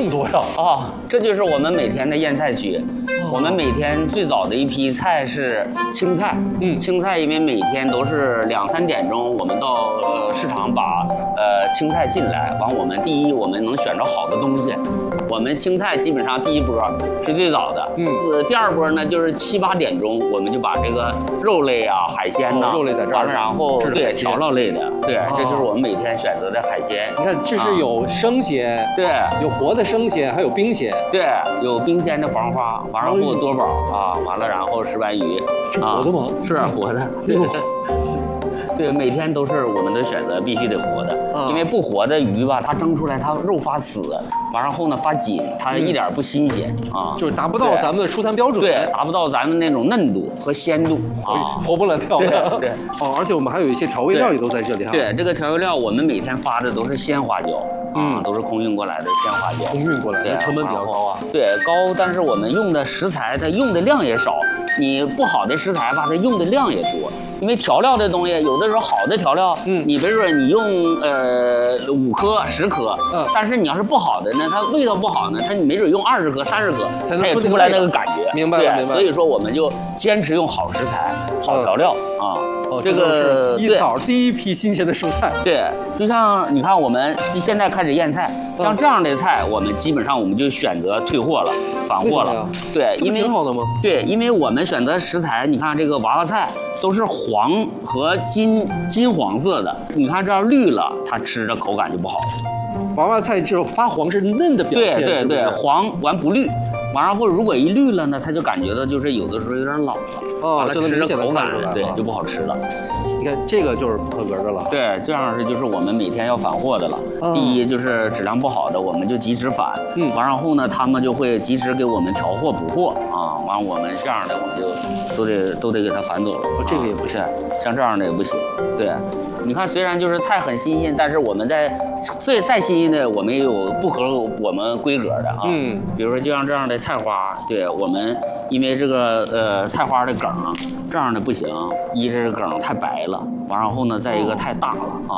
这么多呀？ 啊，这就是我们每天的腌菜区。我们每天最早的一批菜是青菜，青菜因为每天都是2、3点钟，我们到市场把青菜进来，完我们第一我们能选着好的东西，我们青菜基本上第一波是最早的，第二波呢就是7、8点钟，我们就把这个肉类啊、海鲜呐， 肉类在这儿， 完了然后对调料类的，对，这就是我们每天选择的海鲜。 你看，这是有生鲜， 对， 有活的生鲜，还有冰鲜， 对，有冰鲜的黄花，完了后多宝啊，完了然后石斑鱼， 是活的吗？ 是活的，对。对，每天都是我们的选择，必须得活的，因为不活的鱼吧，它蒸出来它肉发死，完了后呢发紧，它一点不新鲜啊， 就是达不到咱们的出餐标准， 对，达不到咱们那种嫩度和鲜度啊， 活不了跳不了。 对， 哦，而且我们还有一些调味料也都在这里哈。 对，这个调味料我们每天发的都是鲜花椒。都是空运过来的鲜花椒， 空运过来的，成本比较高啊。 对，高，但是我们用的食材它用的量也少。你不好的食材吧，它用的量也多。因为调料的东西，有的时候好的调料，你比如说你用5颗、10颗，但是你要是不好的呢，它味道不好呢，它你没准用20颗、30颗，它也出不来那个感觉。 明白了，明白了。 所以说我们就坚持用好食材、好调料啊。 这个是一早第一批新鲜的蔬菜。 对，就像你看，我们现在开始验菜，像这样的菜，我们基本上我们就选择退货了、返货了。对，因为挺好的吗？ 对，因为我们选择食材，你看这个娃娃菜都是黄和金黄色的，你看这样绿了，它吃着口感就不好。 娃娃菜这种发黄是嫩的表现。 对对对，黄完不绿。完了后，如果一绿了呢，它就感觉到就是有的时候有点老了，完了吃着口感对就不好吃了。 你看这个就是不合格的了。 对，这样是就是我们每天要返货的了。第一就是质量不好的，我们就及时返。完然后呢，他们就会及时给我们调货补货啊。完我们这样的我们就都得给他返走了。 这个也不行， 像这样的也不行。对，你看虽然就是菜很新鲜，但是我们再新鲜的，我们也有不合我们规格的啊。比如说就像这样的菜花，对我们因为这个菜花的梗这样的不行，一是梗太白了，完然后呢再一个太大了啊，